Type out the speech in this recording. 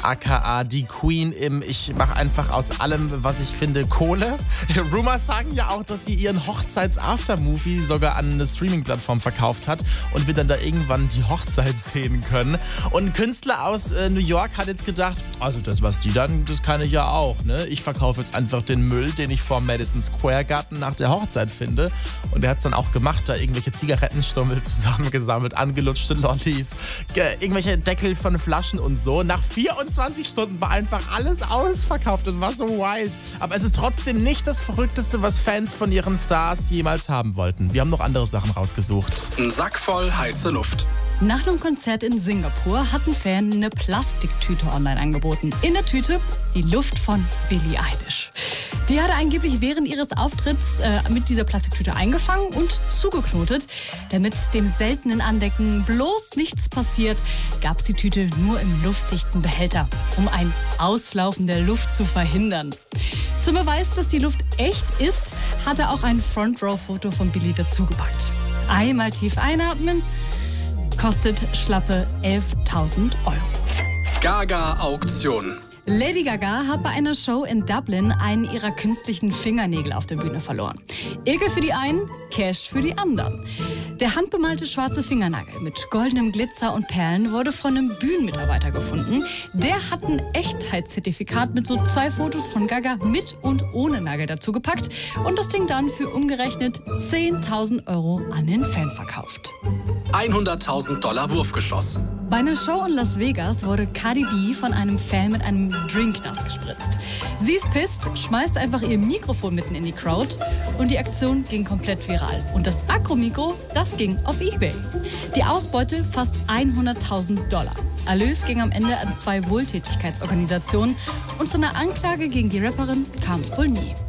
aka die Queen im Ich mache einfach aus allem, was ich finde, Kohle. Rumors sagen ja auch, dass sie ihren Hochzeits-Aftermovie sogar an eine Streaming-Plattform verkauft hat und wir dann da irgendwann die Hochzeit sehen können. Und ein Künstler aus New York hat jetzt gedacht, also das, was die dann, das kann ich ja auch, ne? Ich verkaufe jetzt einfach den Müll, den ich vor Madison Square Garden nach der Hochzeit finde. Und er hat es dann auch gemacht, da irgendwelche Zigarettenstummel zusammengesammelt, angelutschte Lollis, irgendwelche Deckel von Flaschen und so. Nach 24 Stunden war einfach alles ausverkauft. Das war so wild. Aber es ist trotzdem nicht das Verrückteste, was Fans von ihren Stars jemals haben wollten. Wir haben noch andere Sachen rausgesucht. Ein Sack voll heiße Luft. Nach einem Konzert in Singapur hat ein Fan eine Plastiktüte online angeboten. In der Tüte die Luft von Billie Eilish. Die hat er angeblich während ihres Auftritts mit dieser Plastiktüte eingefangen und zugeknotet. Damit dem seltenen Andecken bloß nichts passiert, gab es die Tüte nur im luftdichten Behälter, um ein Auslaufen der Luft zu verhindern. Zum Beweis, dass die Luft echt ist, hat er auch ein Front-Row-Foto von Billie dazugepackt. Einmal tief einatmen, kostet schlappe 11.000 Euro. Gaga-Auktion. Lady Gaga hat bei einer Show in Dublin einen ihrer künstlichen Fingernägel auf der Bühne verloren. Ekel für die einen, Cash für die anderen. Der handbemalte schwarze Fingernagel mit goldenem Glitzer und Perlen wurde von einem Bühnenmitarbeiter gefunden. Der hat ein Echtheitszertifikat mit so 2 Fotos von Gaga mit und ohne Nagel dazu gepackt und das Ding dann für umgerechnet 10.000 Euro an den Fan verkauft. $100.000 Wurfgeschoss. Bei einer Show in Las Vegas wurde Cardi B von einem Fan mit einem Drink nass gespritzt. Sie ist pisst, schmeißt einfach ihr Mikrofon mitten in die Crowd und die Aktion ging komplett viral. Und das Akro-Mikro, das ging auf eBay. Die Ausbeute fast $100.000. Erlös ging am Ende an 2 Wohltätigkeitsorganisationen und zu einer Anklage gegen die Rapperin kam es wohl nie.